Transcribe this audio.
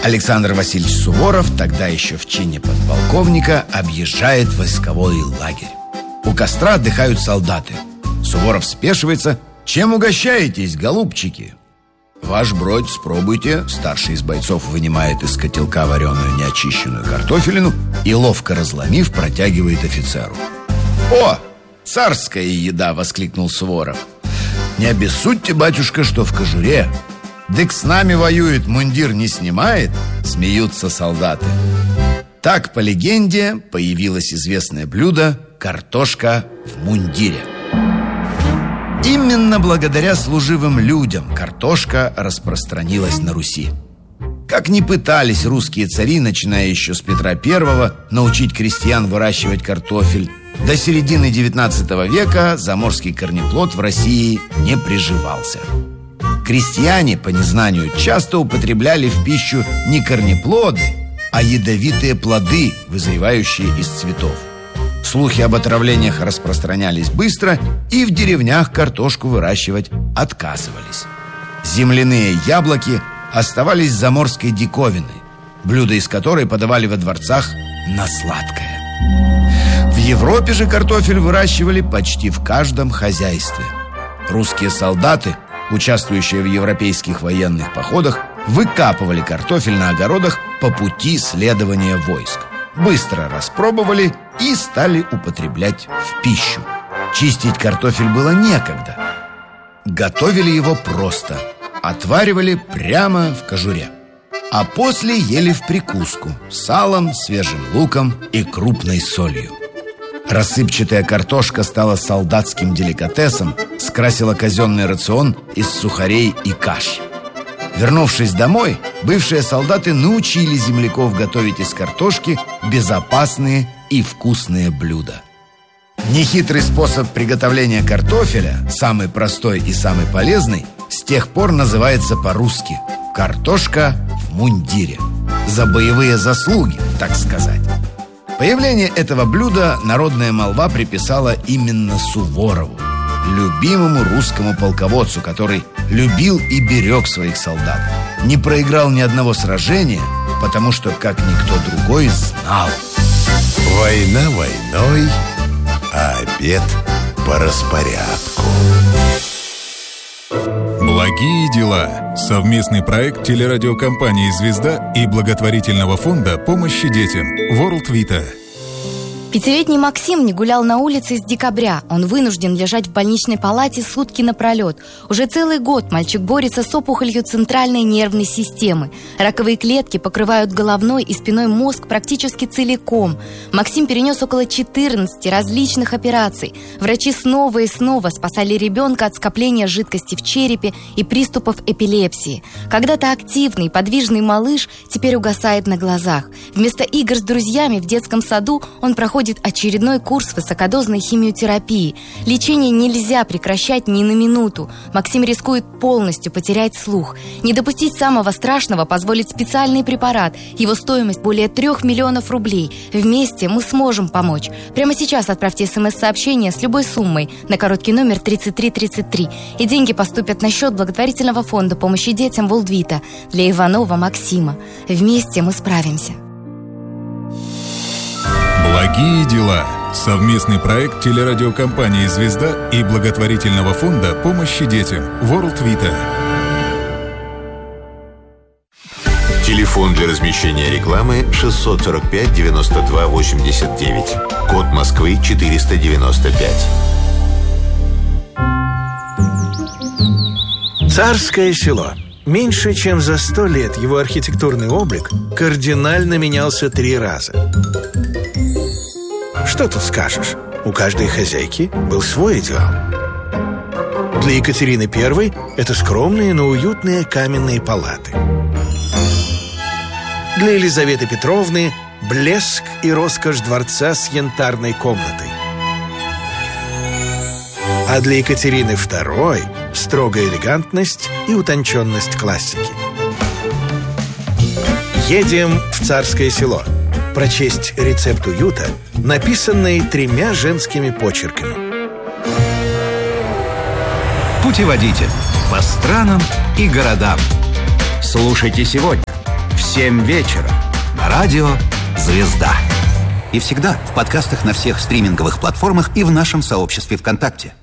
Александр Васильевич Суворов, тогда еще в чине подполковника, объезжает войсковой лагерь. У костра отдыхают солдаты. Суворов спешивается. «Чем угощаетесь, голубчики?» «Ваш бродь, спробуйте». Старший из бойцов вынимает из котелка вареную неочищенную картофелину и, ловко разломив, протягивает офицеру. «О, царская еда!» — воскликнул Суворов. «Не обессудьте, батюшка, что в кожуре. Дык с нами воюет, мундир не снимает», — смеются солдаты. Так, по легенде, появилось известное блюдо «картошка в мундире». Именно благодаря служивым людям картошка распространилась на Руси. Как ни пытались русские цари, начиная еще с Петра I, научить крестьян выращивать картофель, до середины XIX века заморский корнеплод в России не приживался. Крестьяне, по незнанию, часто употребляли в пищу не корнеплоды, а ядовитые плоды, вызревающие из цветов. Слухи об отравлениях распространялись быстро, и в деревнях картошку выращивать отказывались. Земляные яблоки оставались заморской диковиной, блюда из которой подавали во дворцах на сладкое. В Европе же картофель выращивали почти в каждом хозяйстве. Русские солдаты, участвующие в европейских военных походах, выкапывали картофель на огородах по пути следования войск. Быстро распробовали и стали употреблять в пищу. Чистить картофель было некогда. Готовили его просто. Отваривали прямо в кожуре. А после ели в прикуску с салом, свежим луком и крупной солью. Рассыпчатая картошка стала солдатским деликатесом, скрасила казенный рацион из сухарей и каш. Вернувшись домой, бывшие солдаты научили земляков готовить из картошки безопасные и вкусные блюда. Нехитрый способ приготовления картофеля, самый простой и самый полезный, с тех пор называется по-русски «картошка в мундире». За боевые заслуги, так сказать. Появление этого блюда народная молва приписала именно Суворову, любимому русскому полководцу, который любил и берег своих солдат. Не проиграл ни одного сражения, потому что, как никто другой, знал: война войной, а обед по распорядку. Благие дела. Совместный проект телерадиокомпании «Звезда» и благотворительного фонда помощи детям World Vita. Пятилетний Максим не гулял на улице с декабря. Он вынужден лежать в больничной палате сутки напролет. Уже целый год мальчик борется с опухолью центральной нервной системы. Раковые клетки покрывают головной и спиной мозг практически целиком. Максим перенес около 14 различных операций. Врачи снова и снова спасали ребенка от скопления жидкости в черепе и приступов эпилепсии. Когда-то активный, подвижный малыш теперь угасает на глазах. Вместо игр с друзьями в детском саду он проходит очередной курс высокодозной химиотерапии. Лечение нельзя прекращать ни на минуту. Максим рискует полностью потерять слух. Не допустить самого страшного позволит специальный препарат. Его стоимость более 3 миллионов рублей. Вместе мы сможем помочь. Прямо сейчас отправьте смс-сообщение с любой суммой на короткий номер 3333. И деньги поступят на счет благотворительного фонда помощи детям World Vita для Иванова Максима. Вместе мы справимся. Благие дела. Совместный проект телерадиокомпании «Звезда» и благотворительного фонда помощи детям World Vita. Телефон для размещения рекламы 645 92 89. Код Москвы 495. Царское село. Меньше чем за 100 лет его архитектурный облик кардинально менялся 3 раза. Что тут скажешь? У каждой хозяйки был свой идеал. Для Екатерины I это скромные, но уютные каменные палаты. Для Елизаветы Петровны блеск и роскошь дворца с янтарной комнатой. А для Екатерины II строгая элегантность и утонченность классики. Едем в Царское село. Прочесть рецепт уюта, написанный 3 женскими почерками. Путеводитель по странам и городам. Слушайте сегодня. 7 вечера на радио «Звезда». И всегда в подкастах на всех стриминговых платформах и в нашем сообществе ВКонтакте.